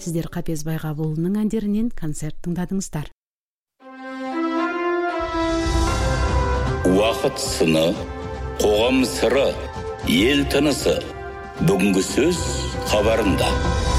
сіздер Қапез Байғабылұлының әндерінен концерт тыңдадыңыздар. Уақыт сыны, қоғам сыры, ел тынысы. Бүгінгі сөз хабарында.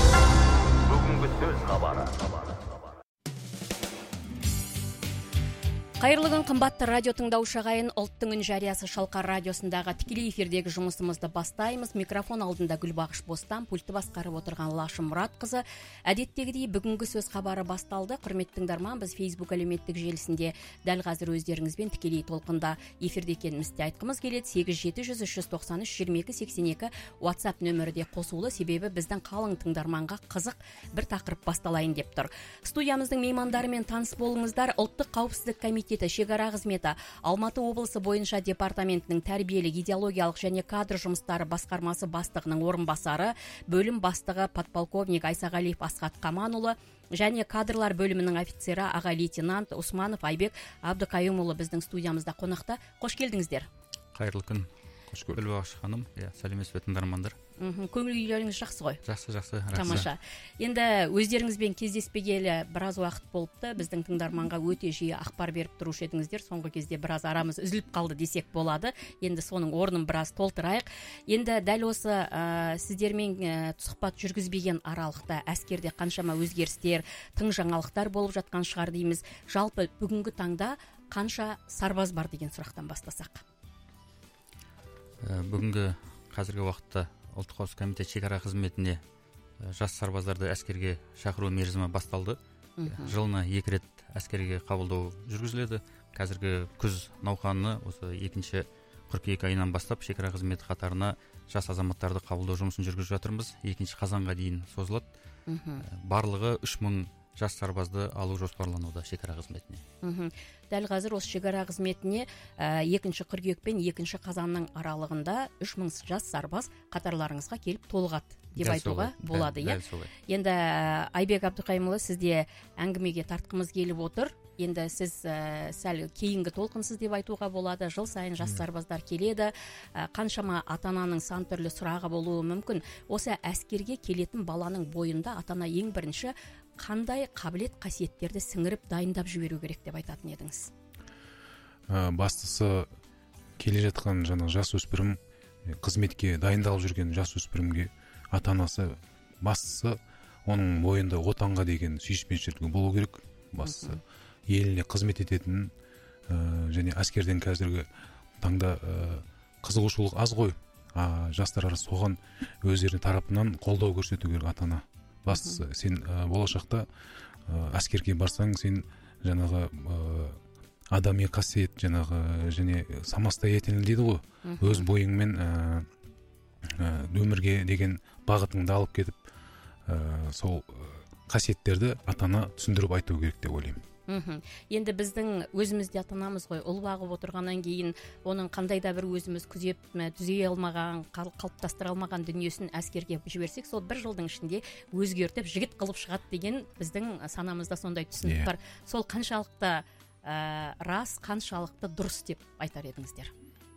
Қайырлы күн, қымбатты радио тыңдаушы ағайын. Ұлттың үн жариясы Шалқар радиосындағы тікелей эфирдегі жұмысымызды бастаймыз. Микрофон алдында Гүлбақыш Бостан, пультті басқарып отырған Лашым Мұратқызы. Әдеттегідей бүгінгі сөз хабары басталды. Құрметті тыңдарман, біз Facebook әлеуметтік желісінде дәл қазір өздеріңізбен тікелей толқында эфирде екенімізді айтқымыз келеді. 87-393-2282 WhatsApp нөмірі де қосулы, себебі біздің қалың тыңдарманға қызық бір тақырып басталайын деп тұр. Студиямыздың меймандарымен таныс болыңыздар. Ұлттық қауіпсіздік комитеті шекара қызметі Алматы облысы бойынша департаментінің тәрбиелік, идеологиялық және кадр жұмыстары басқармасы бастығының орынбасары, бөлім бастығы подполковник Айсағалиев Асхат Қаманұлы және кадрлар бөлімінің офицері аға лейтенант Усманов Айбек Абдықайымұлы біздің студиямызда қонақта. Қош келдіңіздер. Қайырлы күн. Қош көрдік. Гүлбақыш ханым, сәлеметсіз бе тыңдармандар? Көңіл күйлеріңіз жақсы ғой? Жақсы. Тамаша. Енді өздеріңізбен кездеспегелі біраз уақыт болыпты. Біздің тыңдарманға өте жиі ақпар беріп тұрушы едіңіздер. Соңғы кезде біраз арамыз үзіліп қалды десек болады. Енді соның орнын біраз толтырайық. Енді дәл осы сіздермен сұхбат жүргізбеген аралықта әскерде қаншама өзгерістер, тың жаңалықтар болып жатқан шығар дейміз. Жалпы бүгінгі таңда қанша сарбаз бар деген сұрақтан бастасақ. Бүгінгі қазіргі уақытта Ұлттық қауіпсіздік комитеті шекара қызметіне жас сарбаздарды әскерге шақыру мерзімі басталды. Жылына 2 рет әскерге қабылдау жүргізіледі. Қазіргі күз науқаны осы 2 қыркүйек айынан бастап шекара қызметі қатарына жас азаматтарды қабылдау жұмысын жүргізіп жатырмыз. 2 қазанға дейін созылады. Барлығы 3000 жас сарбазды алу жоспарлануда шекара қызметіне. Дәл қазір осы шекара қызметіне 2 қыркүйек пен 2 қазанның аралығында 3000 жас сарбаз қатарларыңызға келіп толығады деп айтуға болады. Енді Айбек Абдықайымұлы, сізде әңгімеге тартқымыз келіп отыр. Енді сіз сәл кейінгі толқынсыз деп айтуға болады. Жыл сайын жас сарбаздар келеді. Қаншама ата-ананың сан түрлі сұрағы болуы мүмкін. Осы әскерге келетін баланың бойында ата-ана ең бірінші қандай қабілет қасиеттерді сіңіріп дайындап жіберу керек деп айтатын едіңіз? Бастысы келе жатқан жас өспірім, қызметке дайындалып жүрген жас өспірімге ата-анасы бастысы оның бойында отанға деген сүйіспеншілігі болу керек. Бастысы еліне қызмет ететін және әскерден қазіргі таңда қызығушылық аз ғой. Жастар арасы соған өздерінің тарапынан қолдау көрсету керек ата-ана. Бастысы сен болашақта әскерге барсаң, сен адами қасиет және самостоятельный дейді ғой. Өз бойыңмен өмірге деген бағытыңды алып кетіп, сол қасиеттерді ата-ана түсіндіріп айту керек деп ойлаймын. Енді біздің өзімізде ата-анамыз ғой, ұл бағып отырғаннан кейін оның қандай да бір өзіміз күзеп түзей алмаған, қалыптастыра алмаған дүниесін әскерге жіберсек, сол 1 жылдың ішінде өзгертіп жігіт қылып шығады деген біздің санамызда сондай түсінік бар. Сол қаншалықты рас, қаншалықты дұрыс деп айтар едіңіздер?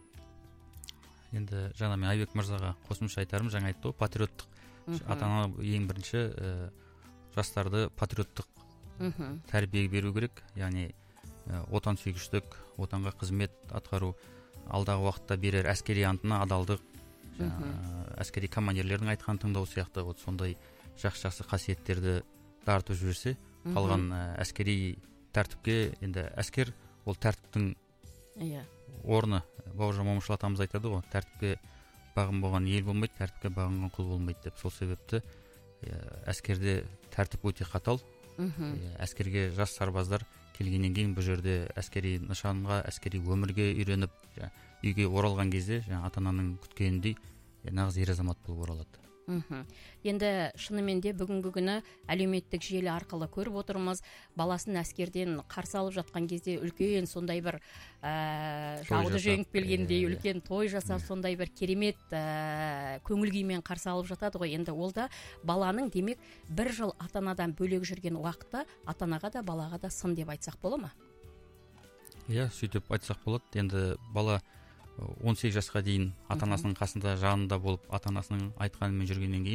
Енді жаңа мен Айбек мырзаға қосымша айтарым, жаңа айтты ғой, патриоттық. Ата-ана ең бірінші жастарды патриоттық тәрбие беру керек, яғни отан сүйгіштік, отанға қызмет атқару, алдағы уақытта берер әскери антына адалдық, әскери командирлердің айтқан тыңдау сияқты сондай жақсы қасиеттерді дарытып жіберсе, қалған әскери тәртіпке, енді әскер ол тәртіптің орны. Бауыржан Момышұлы атамыз айтады ғой, тәртіпке бағын болған ел болмайды, тәртіпке бағынған құл болмайды деп. Сол себепті әскерде тәртіп өте қатал. Әскерге жас сарбаздар келгеннен кейін бұл жерде әскери нышанға, әскери өмірге үйреніп, үйге оралған кезде ата-ананың күткеніндей нағыз ер азамат болып оралады. Енді шынымен де бүгінгі күні әлеуметтік желі арқылы көріп отырмыз, баласын әскерден қарсы алып жатқан кезде үлкен сондай бір жауды жеңіп келгендей үлкен той жасап, сондай бір керемет көңіл күймен қарсы алып жатады ғой. Енді ол да баланың демек 1 жыл ата-анадан бөлек жүрген уақыты ата-анаға да балаға да сын деп айтсақ бола ма? Сөйтіп айтсақ болады. Енді бала 18 жасқа дейін ата-анасының қасында, жанында болып, ата-анасының айтқанымен жүргеннен кейін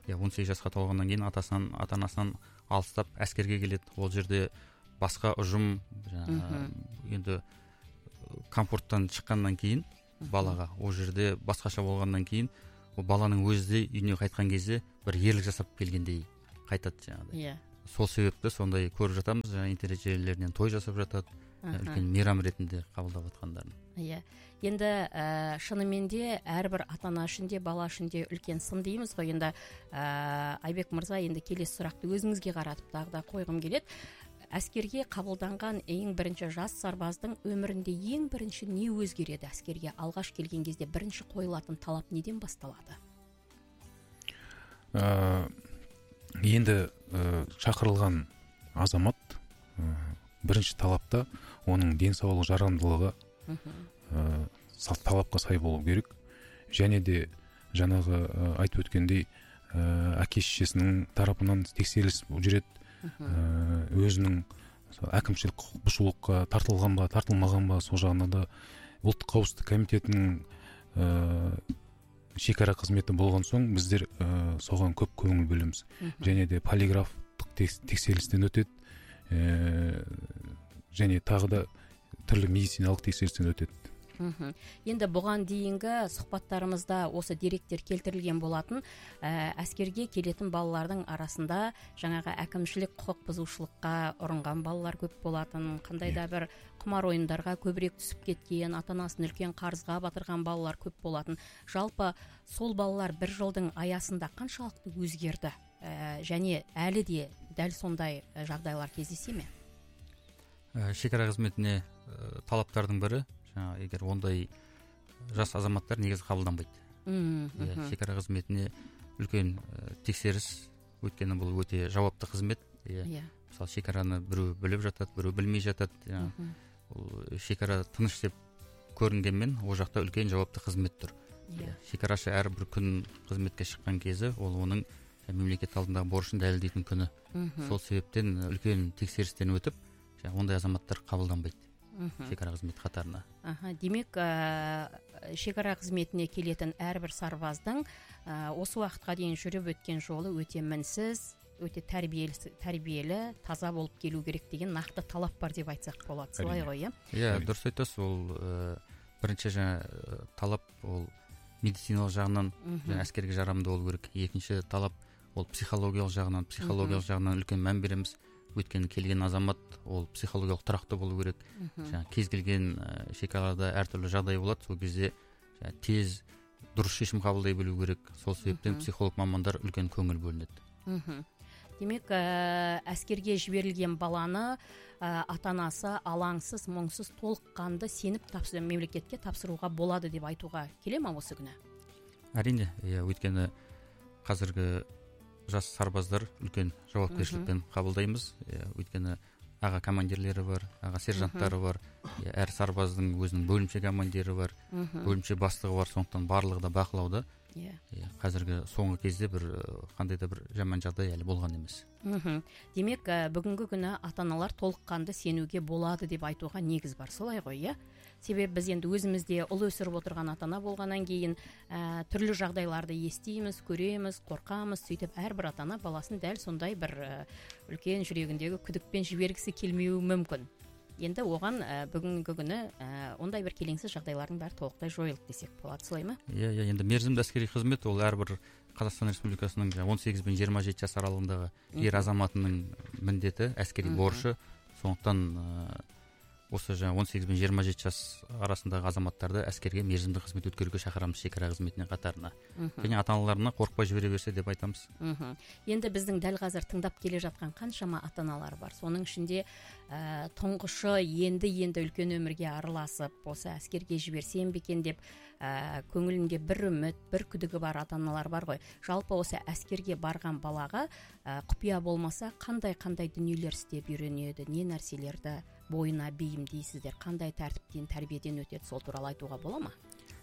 18 жасқа толғаннан кейін ата анасынан алыстап әскерге келеді. Ол жерде басқа ұжым, енді комфорттан шыққаннан кейін балаға, ол жерде басқаша болғаннан кейін ол баланың өзі де үйіне қайтқан кезде бір ерлік жасап келгендей қайтады жаңағыдай. Сол себепті сондай көріп жатамыз, жаңа интернет желілерінен той жасап жатады, үлкен мейрам ретінде қабылдап жатқандарын. Енді шынымен де әрбір ата-ана үшін де бала үшін де үлкен сын дейміз ғой. Енді Айбек мырза, енді келесі сұрақты өзіңізге қаратып тағы да қойғым келеді. Әскерге қабылданған ең бірінші жас сарбаздың өмірінде ең бірінші не өзгереді? Әскерге алғаш келген кезде бірінші қойылатын талап неден басталады? Енді шақырылған азамат бірінші талапта оның денсаулық жарамдылығы талапқа сай болу керек. Және де жаңағы айтып өткендей әке шешесінің тарапынан тексеріс жүреді. Өзінің әкімшілік құқық бұзушылыққа тартылған ба, тартылмаған ба, сол жағына да ұлттық қауіпсіздік комитетінің шекара қызметі болған соң біздер соған көп көңіл бөлеміз. Және де полиграфтық тексерістен өтеді, және тағы да түрлі медициналық тексерістен өтеді. Енді бұған дейінгі сұхбаттарымызда осы деректер келтірілген болатын. Әскерге келетін балалардың арасында жаңағы әкімшілік құқық бұзушылыққа ұрынған балалар көп болатын, қандай да бір құмар ойындарға көбірек түсіп кеткен, ата-анасын үлкен қарызға батырған балалар көп болатын. Жалпы сол балалар бір жылдың аясында қаншалықты өзгерді? Және әлі де дәл сондай жағдайлар кездесе ме? Шекара қызметіне талаптардың бірі, егер ондай жас азаматтар негізі қабылданбайды. Шекара қызметіне үлкен тексеріс, өйткені бұл өте жауапты қызмет. Мысалы, шекараны біреу біліп жатады, біреу білмей жатады. Шекара тыныш деп көрінгенмен, ол жақта үлкен жауапты қызмет тұр. Шекарашы әрбір күн қызметке шыққан кезі, ол оның мемлекет алдындағы борышын дәлелдейтін күні. Сол себептен үлкен тексерістен өтіп, ондай азаматтар қабылданбайды шекара қызметі қатарына. Демек, шекара қызметіне келетін әрбір сарбаздың осы уақытқа дейін жүріп өткен жолы өте мінсіз, өте тәрбиелі, таза болып келу керек деген нақты талап бар деп айтсақ болады. Солай ғой, дұрыс айтасыз. Ол бірінші талап ол медициналық жағынан әскерге жарамды болу керек. Екінші талап ол психологиялық жағынан үлкен мән береміз. Өйткені келген азамат ол психологиялық тұрақты болу керек. Кез келген шекарада әртүрлі жағдай болады. Сол кезде тез дұрыс шешім қабылдай білу керек. Сол себептен психолог мамандар үлкен көңіл бөлінеді. Демек, әскерге жіберілген баланы ата-анасы алаңсыз, мұңсыз, толыққанды сеніп мемлекетке тапсыруға болады деп айтуға келе ме осы күні? Әрине, өйткені қазіргі жас сарбаздар үлкен жауапкершілікпен қабылдаймыз. Өйткені аға командирлері бар, аға сержанттары бар, әр сарбаздың өзінің бөлімше командирі бар, бөлімше бастығы бар, сондықтан барлығы да бақылауда. Қазіргі соңғы кезде қандай да бір жаман жағдай әлі болған емес. Демек, бүгінгі күні ата-аналар толыққанды сенуге болады деп айтуға негіз бар, солай ғой, Себебі біз енді өзімізде ұл өсіріп отырған ата-ана болғаннан кейін түрлі жағдайларды естейміз, көреміз, қорқамыз. Сөйтіп әрбір ата-ана баласын дәл сондай бір үлкен жүрегіндегі күдікпен жібергісі келмеуі мүмкін. Енді оған бүгінгі күні ондай бір келеңсіз жағдайлардың бәрі толықтай жойылды десек болады, солай ма? Енді мерзімді әскери қызмет ол әрбір Қазақстан Республикасының 18 бен 27 жас аралығындағы ер азаматының міндеті, әскери борышы. Сондықтан осы 18 бен 27 жас арасындағы азаматтарды әскерге мерзімді қызмет өткеруге шақырамыз шекара қызметіне қатарына. Және ата-аналарына қорықпай жібере берсе деп айтамыз. Енді біздің дәл қазір тыңдап келе жатқан қаншама ата-аналар бар. Соның ішінде тұңғышы енді үлкен өмірге араласып, осы әскерге жіберсем бекен деп көңілінде бір үміт, бір күдігі бар ата-аналар бар ғой. Жалпы осы әскерге барған балаға құпия болмаса қандай дүниелер істеп үйренеді, не нәрселерді бойына бейімдейсіздер, қандай тәртіптен, тәрбиеден өтеді, сол туралы айтуға бола ма?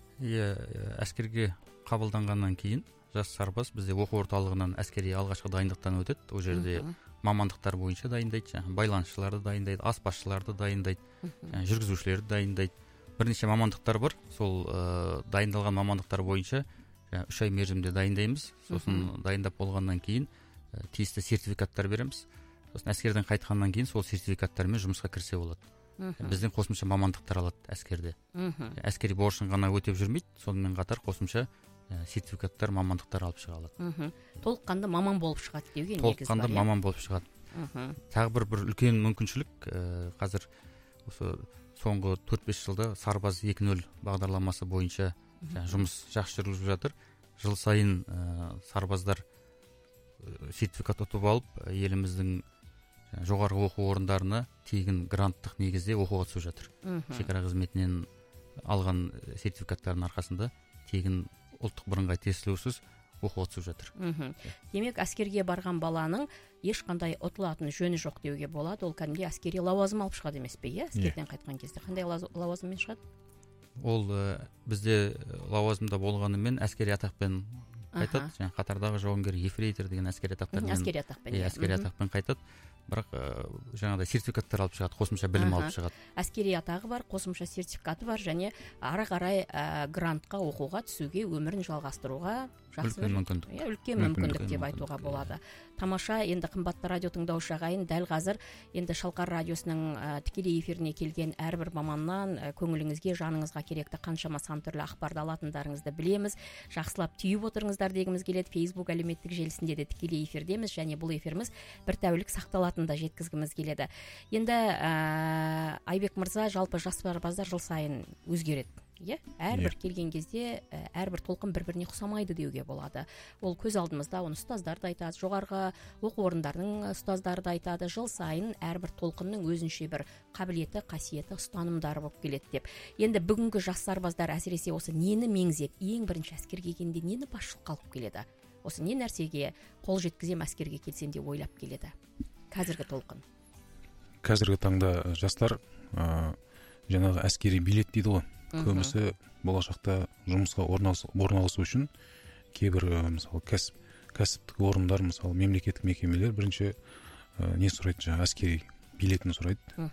Әскерге қабылданғаннан кейін жас сарбаз бізде оқу орталығынан әскери алғашқы дайындықтан өтеді. Ол жерде мамандықтар бойынша дайындайды, байланысшыларды дайындайды, аспазшыларды дайындайды, жүргізушілерді дайындайды. Бірнеше мамандықтар бар. Сол дайындалған мамандықтар бойынша жаңағы 3 ай мерзімде дайындаймыз. Сосын дайындап болғаннан кейін тиісті сертификаттар береміз. Сосын әскерден қайтқаннан кейін сол сертификаттармен жұмысқа кірсе болады. Бізден қосымша мамандықтар алады әскерде. Әскери борышын ғана өтеп жүрмейді, сонымен қатар қосымша сертификаттар, мамандықтар алып шыға алады. Толыққанды маман болып шығады деуге негіз бар. Толыққанды маман болып шығады. Тағы бір үлкен мүмкіншілік, қазір осы соңғы 4-5 жылда Сарбаз 2.0 бағдарламасы бойынша жұмыс жақсы жүргізіліп жатыр. Жыл сайын сарбаздар сертификат ұтып алып, еліміздің жоғарғы оқу орындарына тегін гранттық негізде оқуға түсіп жатыр. Шекара қызметінен алған сертификаттардың арқасында тегін ұлттық бірыңғай тестілеусіз оқуға түсіп жатыр. Демек, әскерге барған баланың ешқандай ұтылатын жөні жоқ деуге болады. Ол кәдімгідей әскери лауазым алып шығады емес пе? Әскерден қайтқан кезде қандай лауазыммен шығады? Ол бізде лауазымда болғанымен әскери атақпен қайтады. Жаңа қатардағы жауынгер ефрейтор деген әскери атақпен қайтады. Бірақ жаңағыдай сертификаттар алып шығады, қосымша білім алып шығады. Әскери атағы бар, қосымша сертификаты бар, және ары қарай грантқа оқуға түсуге, өмірін жалғастыруға үлкен мүмкіндік деп айтуға болады. Тамаша. Енді қымбатты радио тыңдаушы ағайын, дәл қазір енді Шалқар радиосының тікелей эфиріне келген әрбір маманнан көңіліңізге, жаныңызға керекті қаншама сан түрлі ақпарды алатындарыңызды білеміз. Жақсылап түйіп отырыңыздар дегіміз келеді. Facebook әлеуметтік желісінде де тікелей эфирдеміз, және бұл эфиріміз бір тәулік сақталатынын да жеткізгіміз келеді. Енді Айбек мырза, жалпы жас сарбаздар жыл сайын өзгереді. Әрбір келген кезде әрбір толқын бір-біріне ұқсамайды деуге болады. Ол көз алдымызда, оны ұстаздар да айтады, жоғарғы оқу орындарының ұстаздары да айтады. Жыл сайын әрбір толқынның өзінше бір қабілеті, қасиеті, ұстанымдары болып келеді деп. Енді бүгінгі жас сарбаздар әсіресе осы нені меңзеп, ең бірінші әскерге келгенде нені басшылыққа алып келеді? Осы не нәрсеге қол жеткізем әскерге келсем деп ойлап келеді? Қазіргі толқын. Қазіргі таңда жастар жаңағы әскери билет дейді ғой. Көбісі болашақта жұмысқа орналасу үшін кейбір мысалы кәсіптік орындар, мысалы мемлекеттік мекемелер бірінші не сұрайды, жаңағы әскери билетін сұрайды.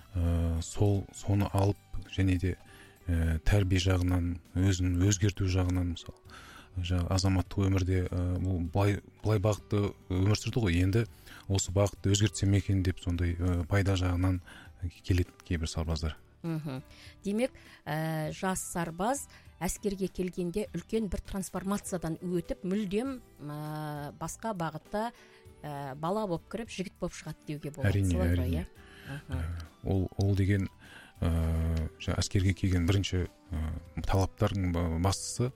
Соны алып, және де тәрбие жағынан, өзін өзгерту жағынан, мысалы азаматтық өмірде былай бағытты өмір сүрді ғой, енді осы бағытты өзгертсем екен деп сондай пайда жағынан келеді кейбір сарбаздар. Демек, жас сарбаз әскерге келгенде үлкен бір трансформациядан өтіп, мүлдем басқа бағытта бала болып кіріп, жігіт болып шығады деуге болады. Әрине. Ол деген әскерге келген бірінші талаптардың бастысы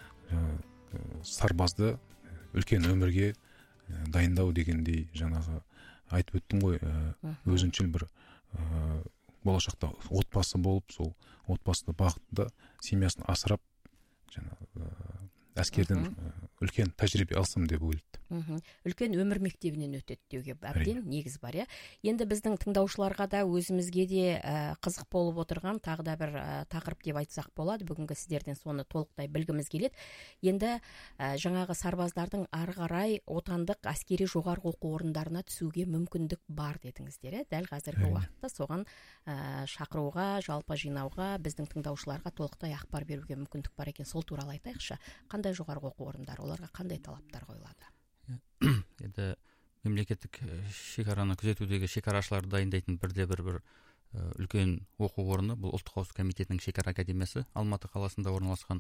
сарбазды үлкен өмірге дайындау дегендей, жаңағы айтып өттім ғой, өзіншіл бір болашақта отбасы болып, сол отбасында бағытында семьясын асырап, жаңағы әскерден үлкен тәжірибе алсам деп ойлайды. Үлкен өмір мектебінен өтеді деуге әбден негіз бар. Енді біздің тыңдаушыларға да, өзімізге де қызық болып отырған тағы да бір тақырып деп айтсақ болады. Бүгінгі сіздерден соны толықтай білгіміз келеді. Енді жаңағы сарбаздардың ары қарай отандық әскери жоғарғы оқу орындарына түсуге мүмкіндік бар дедіңіздер. Дәл қазіргі уақытта соған шақыруға, жалпы жинауға, біздің тыңдаушыларға толықтай ақпар беруге мүмкіндік бар екен. Сол туралы айтайықшы. Қандай жоғарғы оқу орындары, оларға қандай талаптар қойылады? Енді мемлекеттік шекараны күзетудегі шекарашыларды дайындайтын бір үлкен оқу орны, бұл ұлттық қауіпсіздік комитетінің шекара академиясы Алматы қаласында орналасқан.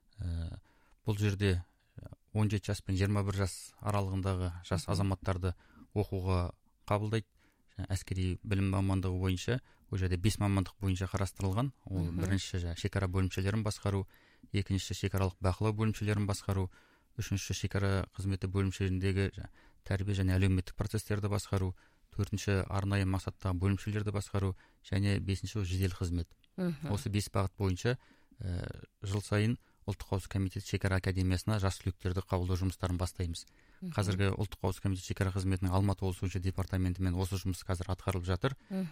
Бұл жерде 17 жас пен 21 жас аралығындағы жас азаматтарды оқуға қабылдайды. Әскери білім мамандығы бойынша, ол жерде 5 мамандық бойынша қарастырылған. Ол бірінші шекара бөлімшелерін басқару, екінші шекаралық бақылау бөлімшелерін басқару, үшінші шекара қызметі бөлімшелеріндегі тәрбие және әлеуметтік процестерді басқару, төртінші арнайы мақсаттағы бөлімшелерді басқару, және бесінші жедел қызмет. Осы 5 бағыт бойынша жыл сайын ұлттық қауіпсіздік комитеті шекара академиясына жас түлектерді қабылдау жұмыстарын бастаймыз. Қазіргі ұлттық қауіпсіздік комитеті шекара қызметінің Алматы облысы бойынша департаментімен осы жұмыс қазір атқарылып жатыр.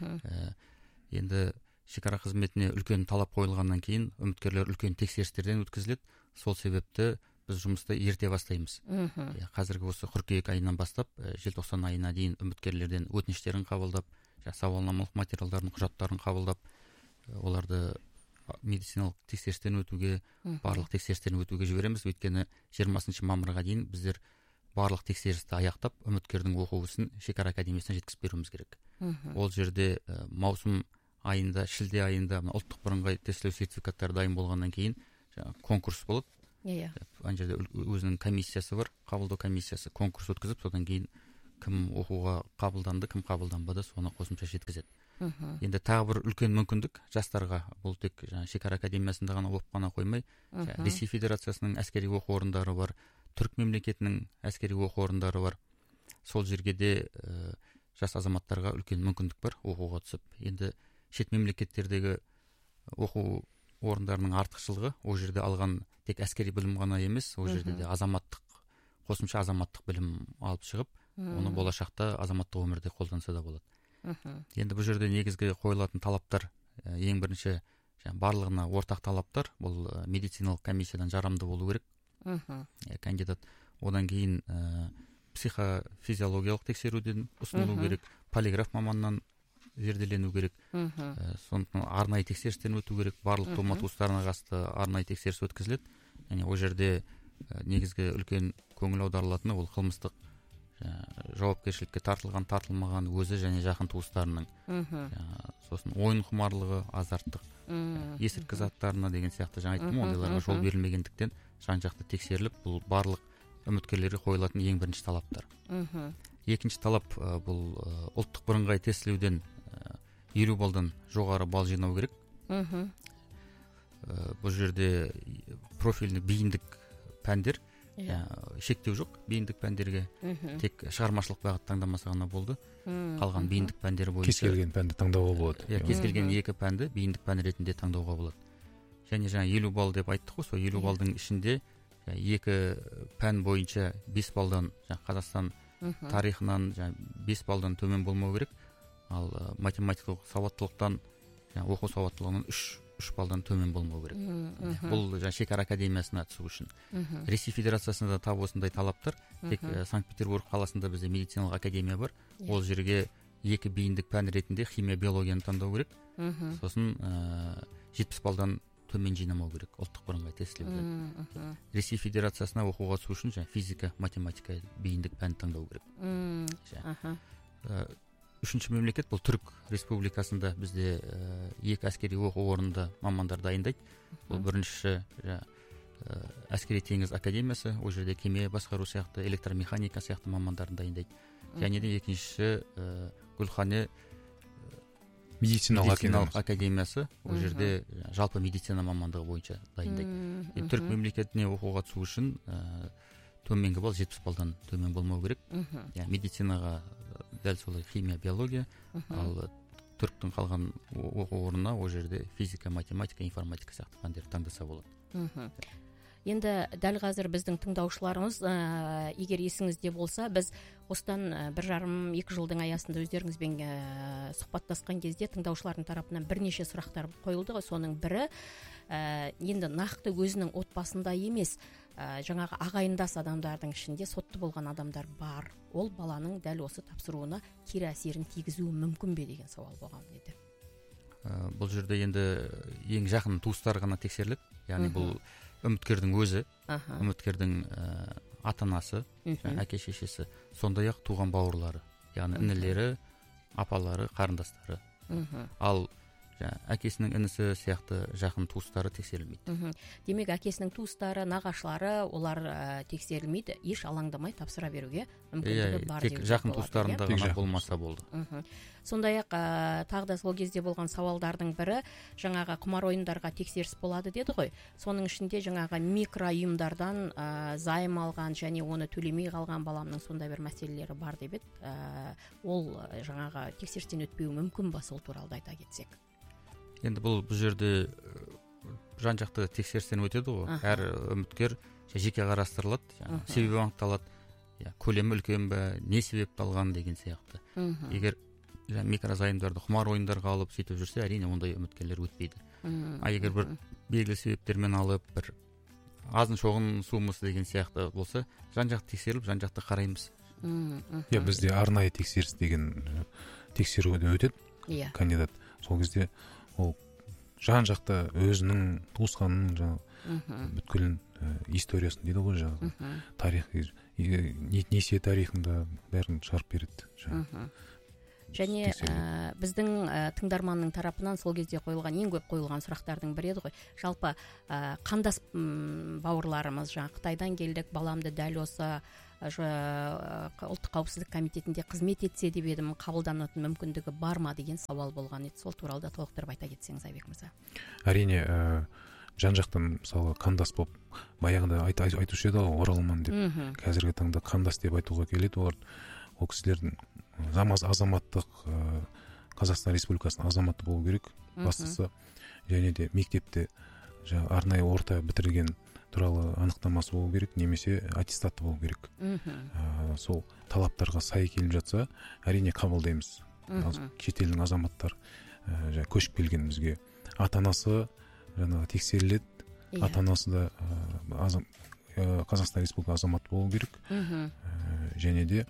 Енді шекара қызметіне үлкен талап қойылғаннан кейін үміткерлер үлкен тексерістерден өткізіледі. Сол себепті біз жұмысты ерте бастаймыз. Қазіргі осы қыркүйек айынан бастап, желтоқсан айына дейін үміткерлерден өтініштерін қабылдап, сауалнамалық материалдардың құжаттарын қабылдап, оларды медициналық тексерістен өтуге, барлық тексерістен өтуге жібереміз. Өйткені 20 мамырға дейін біздер барлық тексерісті аяқтап, үміткердің оқуысын шекара академиясына жеткізіп беруіміз керек. Ол жерде маусым айында, шілде айында ұлттық бірыңғай тестілеу сертификаттары дайын болғаннан кейін конкурс болады. Ана жерде өзінің комиссиясы бар, қабылдау комиссиясы, конкурс өткізіп, содан кейін кім оқуға қабылданды, кім қабылданбады, соны қосымша жеткізеді. Енді тағы бір үлкен мүмкіндік жастарға, бұл тек шекара академиясында ғана оқып қана қоймай, Ресей Федерациясының әскери оқу орындары бар, түрік мемлекетінің әскери оқу орындары бар. Сол жерге де жас азаматтарға үлкен мүмкіндік бар оқуға түсіп. Енді шет мемлекеттердегі оқу орындарының артықшылығы, ол жерде алған тек әскери білім ғана емес, ол жерде де қосымша азаматтық білім алып шығып, оны болашақта азаматтық өмірде қолданса да болады. Енді бұл жерде негізгі қойылатын талаптар, ең бірінші барлығына ортақ талаптар, бұл медициналық комиссиядан жарамды болу керек, кандидат. Одан кейін психофизиологиялық тексеруден ұсынылу керек, полиграф маманнан зерделену керек, сондықтан арнайы тексерістен өту керек, барлық тума-туыстарына қатысты арнайы тексеріс өткізіледі. Ол жерде негізгі үлкен көңіл аударылатыны ол қылмыстық жауапкершілікке тартылмаған өзі және жақын туыстарының, сосын ойын құмарлығы, азарттық, есірткі заттарына деген сияқты жаңа айттым, ондайларға жол берілмегендіктен жан-жақты тексеріліп, бұл барлық үміткерлерге қойылатын ең бірінші талаптар. Екінші талап бұл ұлттық бірыңғай тестілеуден 50 балдан жоғары бал жинау керек. Бұл жерде профильный бейіндік пәндер, шектеу жоқ бейіндік пәндерге, тек шығармашылық бағыт таңдамаса ғана болды. Қалған бейіндік пәндер бойынша кез келген пәнді таңдауға болады. Кез келген 2 пәнді бейіндік пән ретінде таңдауға болады. Және жаңа 50 бал деп айттық қой, сол 50 балдың ішінде 2 пән бойынша 5 балдан, Қазақстан тарихынан 5 балдан төмен болмау керек, ал математикалық сауаттылықтан, оқу сауаттылығынан 3 балдан төмен болмау керек. Бұл шекара академиясына түсу үшін. Ресей Федерациясында тап осындай талаптар. Тек Санкт-Петербург қаласында бізде медициналық академия бар. Ол жерге 2 бейіндік пән ретінде химия, биологияны таңдау керек. Сосын 70 балдан төмен жинамау керек ұлттық бірыңғай тестілеуде. Ресей Федерациясына оқуға түсу үшін физика, математика бейіндік пән таңдау керек. Үшінші мемлекет бұл Түрік Республикасында бізде 2 әскери оқу орнында мамандар дайындайды. Бұл бірінші әскери теңіз академиясы, ол жерде кеме басқару сияқты, электромеханика сияқты мамандарын дайындайды. Және де екіншісі Гүлхане медициналық академиясы, ол жерде жалпы медицина мамандығы бойынша дайындайды. Түрік мемлекетіне оқуға түсу үшін төменгі бал 70 балдан төмен болмау керек. Медицинаға дәл солай химия, биология, ал түріктің қалған оқу орнына ол жерде физика, математика, информатика сияқты пәндер таңдаса болады. Енді дәл қазір біздің тыңдаушыларымыз, егер есіңізде болса, біз осыдан 1,5-2 жылдың аясында өздеріңізбен сұхбаттасқан кезде тыңдаушылардың тарапынан бірнеше сұрақтар қойылды ғой. Соның бірі енді нақты өзінің отбасында емес, жаңағы ағайындас адамдардың ішінде сотты болған адамдар бар. Ол баланың дәл осы тапсыруына кері әсерін тигізуі мүмкін бе деген сауал болған еді. Бұл жерде енді ең жақын туыстар ғана тексеріледі. Яғни бұл үміткердің өзі, үміткердің ата-анасы, әке-шешесі, сондай-ақ туған бауырлары, яғни інілері, апалары, қарындастары. Ал әкесінің інісі сияқты жақын туыстары тексерілмейді. Демек, әкесінің туыстары, нағашылары, олар тексерілмейді, еш алаңдамай тапсыра беруге мүмкіндігі бар. Тек жақын туыстарында ғана болмаса болды. Сондай-ақ тағы да сол кезде болған сауалдардың бірі, жаңағы құмар ойындарға тексеріс болады деді ғой. Соның ішінде жаңағы микроұйымдардан займ алған және оны төлемей қалған баламның сондай бір мәселелері бар деп еді. Ол жаңағы тексерістен өтпеуі мүмкін ба, сол туралы айта кетсек? Енді бұл жерде жан-жақты тексерістен өтеді ғой. Әр үміткер жеке қарастырылады, себебі анықталады, көлемі үлкен бе, не себепті алған деген сияқты. Егер микрозайымдарды құмар ойындарға алып сөйтіп жүрсе, әрине ондай үміткерлер өтпейді. Егер бір белгілі себептермен алып, бір азын шоғын суммасы деген сияқты болса, жан-жақты тексеріліп, жан-жақты қараймыз. Бізде арнайы тексеріс деген тексеруден өтеді кандидат. Сол кезде ол жан жақта өзінің туысқанының жаңағы бүткіл историясын дейді ғой, жаңағы тарихи несие тарихында бәрін шығарып береді. Және біздің тыңдарманның тарапынан сол кезде қойылған ең көп қойылған сұрақтардың бірі еді ғой. Жалпы қандас бауырларымыз, жаңа Қытайдан келдік, баламды дәл осы ұлттық қауіпсіздік комитетінде қызмет етсе деп едім, қабылданатын мүмкіндігі бар ма деген сауал болған еді. Сол туралы да толықтырып айта кетсеңіз, Айбек мырза. Әрине, жан жақтан мысалы қандас болып, баяғыда айтушы еді ғой, оралман деп. Қазіргі таңда қандас деп айтуға келеді. Ол кісілердің азаматтық, Қазақстан Республикасының азаматы болу керек, бастысы. Және де мектепте арнайы орта бітірген туралы анықтамасы болу керек, немесе аттестаты болу керек. Сол талаптарға сай келіп жатса, әрине қабылдаймыз. Шетелдің азаматтар көшіп келген бізге. Ата-анасы тексеріледі, ата-анасы да Қазақстан Республикасы азаматы болу керек. Және де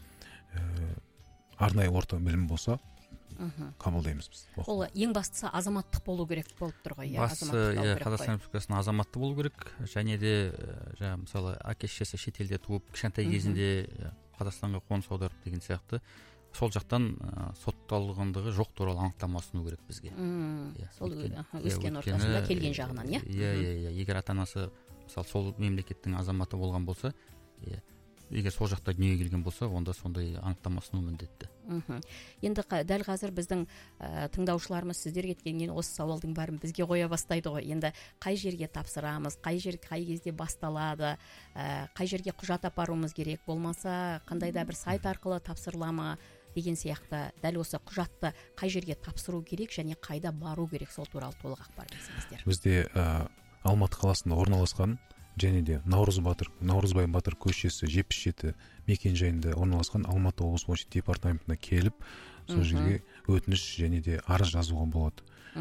арнайы орта білім болса, қабылдаймыз біз. Ол ең бастысы азаматтық болу керек болып тұр ғой. Қазақстан Республикасының азаматы болу керек. Және де мысалы әке-шешесі шетелде туып, кішкентай кезінде Қазақстанға қоныс аударып деген сияқты, сол жақтан сотталғандығы жоқ туралы анықтама ұсыну керек бізге. Сол өскен ортасында келген жағынан, егер ата-анасы мысалы сол мемлекеттің азаматы болған болса, егер сол жақта дүниеге келген болса, онда сондай анықтама ұсыну міндетті. Енді дәл қазір біздің тыңдаушыларымыз сіздерге кеткеннен осы сауалдың бәрін бізге қоя бастайды ғой. Енді қай жерге тапсырамыз, қай кезде басталады, қай жерге құжат апаруымыз керек, болмаса қандай да бір сайт арқылы тапсырылама деген сияқты дәл осы құжатты қай жерге тапсыру керек және қайда бару керек, сол туралы толық ақпар берсеңіздер. Бізде Алматы қаласында орналасқан, және де Наурызбай Батыр көшесі 77 мекен жайында орналасқан Алматы облысы бойынша департаментіне келіп, сол жерге өтініш және де арыз жазуға болады.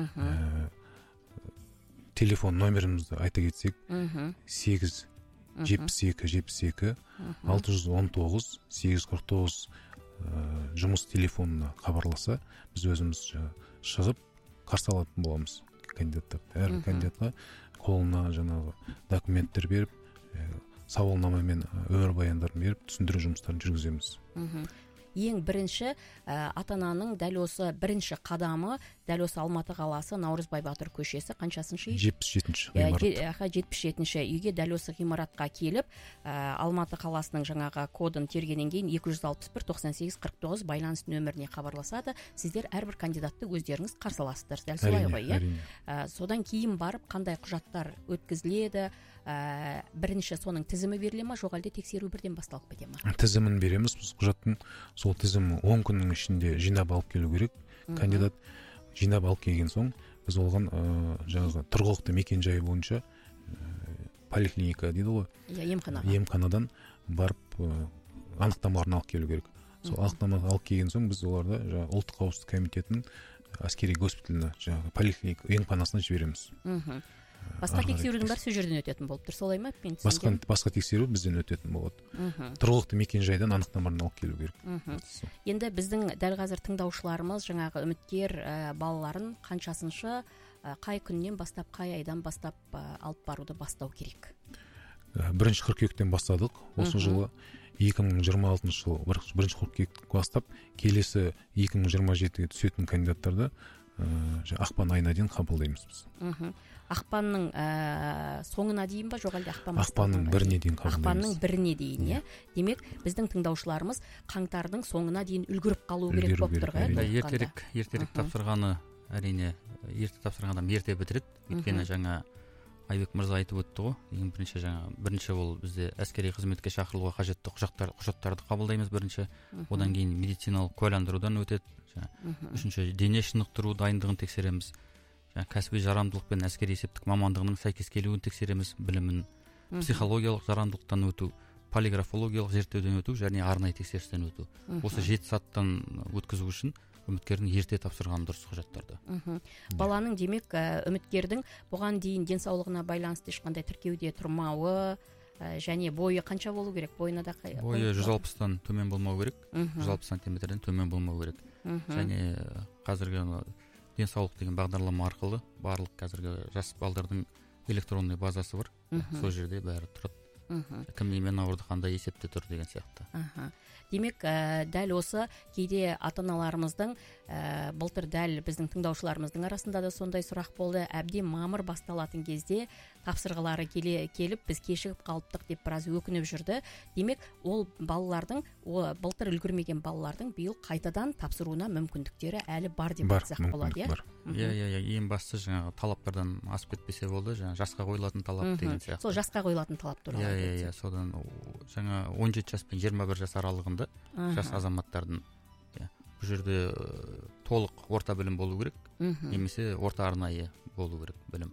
Телефон номерімізді айта кетсек, 872 619 849 жұмыс телефонына хабарласа, біз өзіміз шығып қарсы алатын боламыз кандидаттар. Әр кандидатқа қолына жаңағы документтер беріп, сауалнамамен өмірбаяндарын беріп, түсіндіру жұмыстарын жүргіземіз. Ең бірінші ата-ананың дәл осы бірінші қадамы дәл осы Алматы қаласы Наурызбай Батыр көшесі қаншасыншы үй? 77-ші ғимарат. 77-ші үйге дәл осы ғимаратқа келіп, Алматы қаласының жаңағы кодын тергеннен кейін 261-98-49 байланыс нөміріне хабарласады. Сіздер әрбір кандидатты өздеріңіз қарсы аласыздар. Дәл солай ғой, содан кейін барып қандай құжаттар өткізіледі, бірінші соның тізімі беріле ма, жоқ әлде тексеру бірден басталып кете ма? Тізімін береміз, біз құжаттың. Сол тізім 10 күннің ішінде жинап алып келу керек. Кандидат жинап алып келген соң, біз олған жаңағы тұрғылықты мекен жайы бойынша поликлиника дейді ғой, емханадан барып анықтамаларын алып келу керек. Сол анықтаманы алып келген соң, біз оларды ұлттық қауіпсіздік комитетінің әскери госпиталына, жаңағы поликлиника емханасына жібереміз. Басқа тексерудің бәрі сол жерден өтетін болып тұр, солай ма? Басқа тексеру бізден өтетін болады. Тұрғылықты мекен жайдан анықтаманы алып келу керек. Енді біздің дәл қазір тыңдаушыларымыз жаңағы үміткер балаларын қаншасыншы, қай күннен бастап, қай айдан бастап алып баруды бастау керек? 1 қыркүйектен бастадық. Осы жылы 2026 жылы 1 қыркүйек бастап, келесі 2027-ге түсетін кандидаттарды ақпан айына дейін қабылдаймыз біз. Ақпанның соңына дейін ба, жоқ әлде ақпанның 1-іне дейін қабылдаймыз. Ақпанның 1-іне дейін, Демек, біздің тыңдаушыларымыз қаңтардың соңына дейін үлгіріп қалу керек болып тұр ғой. Ертерек тапсырғаны, әрине, ерте тапсырған адам ерте бітіреді. Өйткені жаңа Айбек мырза айтып өтті ғой. Ең бірінші ол бізде әскери қызметке шақырылуға қажетті құжаттарды қабылдаймыз бірінші. Одан кейін медициналық куәландырудан өтеді. Үшінші, дене шынықтыру дайындығын тексереміз. Кәсіби жарамдылық пен әскери есептік мамандығының сәйкес келуін тексереміз, білімін. Психологиялық жарамдылықтан өту, полиграфологиялық зерттеуден өту және арнайы тексерістен өту. Осы 7 саттан өткізу үшін үміткердің ерте тапсырған дұрыс құжаттарды. Баланың, демек, үміткердің бұған дейін денсаулығына байланысты ешқандай тіркеуде тұрмауы, және бойы қанша болу керек? Бойы 160-тан төмен болмау керек, 160 сантиметрден төмен болмау керек. Және қазіргі денсаулық деген бағдарлама арқылы барлық қазіргі жас балдардың электронный базасы бар. Сол жерде бәрі тұрады. Кім немен ауырды, қандай есепте тұр деген сияқты. Демек, дәл осы кейде ата-аналарымыздың былтыр дәл біздің тыңдаушыларымыздың арасында да сондай сұрақ болды. Әбден мамыр басталатын кезде тапсырғылары келіп, біз кешігіп қалыптық деп біраз өкініп жүрді. Демек, ол балалардың, былтыр үлгермеген балалардың биыл қайтадан тапсыруына мүмкіндіктері әлі бар деп айтсақ болады, иә? Ең бастысы жаңағы талаптардан асып кетпесе болды, жаңағы жасқа қойылатын талап деген сияқты. Сол жасқа қойылатын талап туралы. Иә, содан жаңа 17 жас пен 21 жас аралығында жас азаматтардың бұл жерде толық орта білім болу керек, немесе орта арнайы болу керек білім.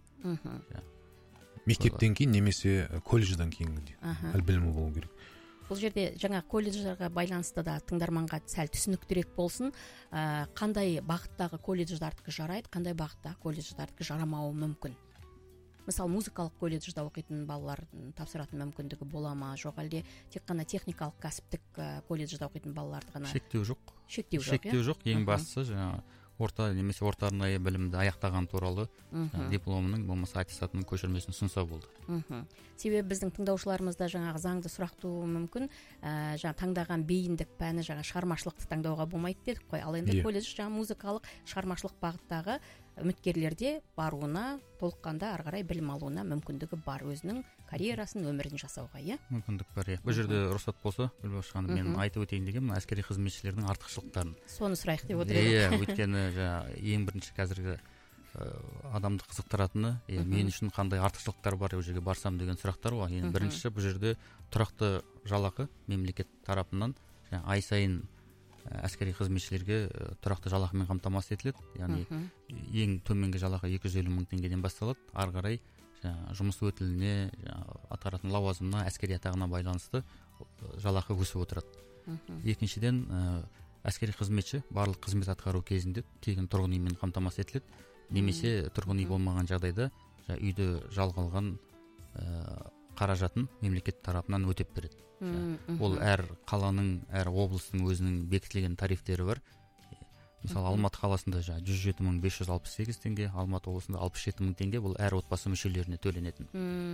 Мектептен кейін немесе колледждан кейін білімі болу керек. Бұл жерде жаңа колледждарға байланысты да тыңдарманға сәл түсініктірек болсын. Қандай бағыттағы колледждардікі жарайды, қандай бағыттағы колледждардікі жарамауы мүмкін? Мысалы, музыкалық колледжда оқитын балалар тапсыратын мүмкіндігі бола ма, жоқ әлде тек қана техникалық кәсіптік колледжда оқитын балаларды ғана? Шектеу жоқ. Шектеу жоқ. Ең бастысы жаңа орта немесе орта арнайы білімді аяқтаған туралы дипломының болмаса аттестатының көшірмесін ұсынса болды. Себебі біздің тыңдаушыларымызда жаңағы заңды сұрақ тууы мүмкін. Жаңа таңдаған бейіндік пәні жаңа шығармашылықты таңдауға болмайды дедік қой. Ал енді колледж жаңа музыкалық шығармашылық бағыттағы үміткерлерде баруына, толыққанда ары қарай білім алуына мүмкіндігі бар, өзінің карьерасын, өмірін жасауға, иә? Мүмкіндік бар, иә. Бұл жерде рұқсат болса, Гүлбахш ханым, мен айтып өтейін деген әскери қызметшілердің артықшылықтарын. Соны сұрайық деп отыр едім. Өйткені ең бірінші қазіргі адамды қызықтыратыны, мен үшін қандай артықшылықтар бар, ол жерге барсам деген сұрақтар ғой. Ең бірінші бұл жерде тұрақты жалақы мемлекет тарапынан ай сайын әскери қызметшілерге тұрақты жалақымен қамтамасыз етіледі. Яғни ең төменгі жалақы 250 мың теңгеден басталады. Ары қарай жұмыс өтіліне, атқаратын лауазымына, әскери атағына байланысты жалақы өсіп отырады. Екіншіден, әскери қызметші барлық қызмет атқару кезінде тегін тұрғын үймен қамтамасыз етіледі. Немесе тұрғын үй болмаған жағдайда үйді жалға алған қаражатын мемлекет тарапынан өтеп береді. Ол әр қаланың, әр облыстың өзінің бекітілген тарифтері бар. Мысалы, Алматы қаласында 107.568 теңге, Алматы облысында 67.000 теңге, бұл әр отбасы мүшелеріне төленетін.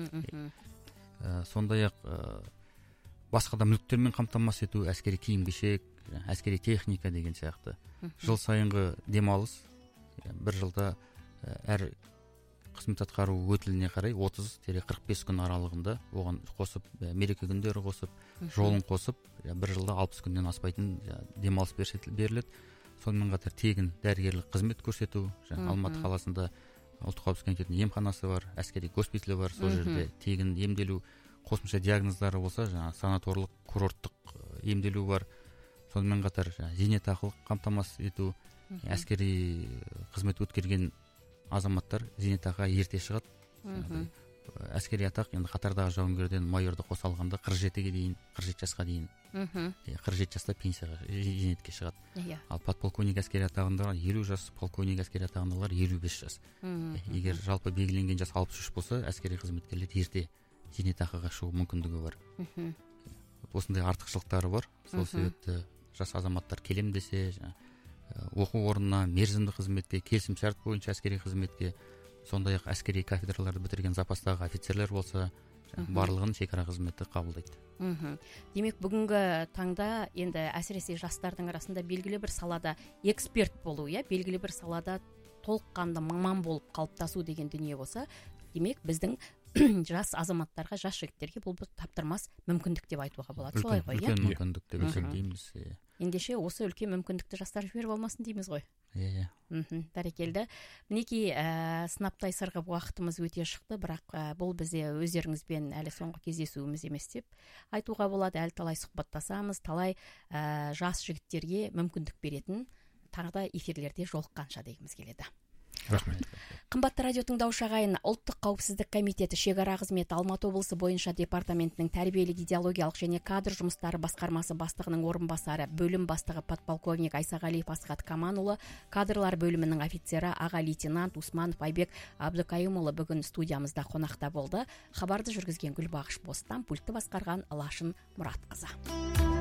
Сондай-ақ басқа да мүліктермен қамтамасыз ету, әскери киім-кешек, әскери техника деген сияқты. Жыл сайынғы демалыс, бір жылда әр қызмет атқару өтіліне қарай 30-45 күн аралығында оған қосып, мереке күндері қосып, жолын қосып, бір жылда 60 күннен аспайтын демалыс беріледі. Сонымен қатар тегін дәрігерлік қызмет көрсету, Алматы қаласында ұлттық қауіпсіздік комитетінің емханасы бар, әскери госпиталі бар, сол жерде тегін емделу, қосымша диагноздары болса, санаторлық, курорттық емделу бар. Сонымен қатар зейнетақылық қамтамасыз ету, әскери қызмет өткерген азаматтар зейнетақыға ерте шығады. Әскери атақ енді қатардағы жауынгерден майорды қоса алғанда 47-ге дейін, 47 жасқа дейін, 47 жаста пенсияға, зейнетке шығады. Ал подполковник әскери атағындағылар 50 жас, полковник әскери атағындағылар 55 жас. Егер жалпы белгіленген жас 63 болса, әскери қызметкерлер ерте зейнетақыға шығу мүмкіндігі бар. Осындай артықшылықтары бар. Сол себепті жас азаматтар келем десе, оқу орнына, мерзімді қызметке, келісімшарт бойынша әскери қызметке, сондай-ақ әскери кафедраларды бітірген запастағы офицерлер болса, барлығын шекара қызметі қабылдайды. Демек, бүгінгі таңда енді әсіресе жастардың арасында белгілі бір салада эксперт болу, белгілі бір салада толыққанды маман болып қалыптасу деген дүние болса, демек біздің жас азаматтарға, жас жігіттерге бұл таптырмас мүмкіндік деп айтуға болады. Солай ғой, үлкен мүмкіндік деп есептейміз. Ендеше осы үлкен мүмкіндікті жастар жіберіп алмасын дейміз ғой. Бәрекелді. Мінекей сынаптай сырғып уақытымыз өте шықты, бірақ бұл бізде өздеріңізбен әлі соңғы кездесуіміз емес деп айтуға болады. Әлі талай сұхбаттасамыз, талай жас жігіттерге мүмкіндік беретін тағы да эфирлерде жолыққанша дегіміз келеді. Рахмет. Қымбатты радио тыңдаушы ағайын, Ұлттық қауіпсіздік комитеті шекара қызметі Алматы облысы бойынша департаментінің тәрбиелік идеологиялық және кадр жұмыстары басқармасы бастығының орынбасары, бөлім бастығы подполковник Айсағалиев Асхат Каманұлы, кадрлар бөлімінің офицері аға лейтенант Усманов Айбек Абдыкайымұлы бүгін студиямызда қонақта болды. Хабарды жүргізген Гүлбахш Бостан, пультті басқарған Лашын Мұратқызы.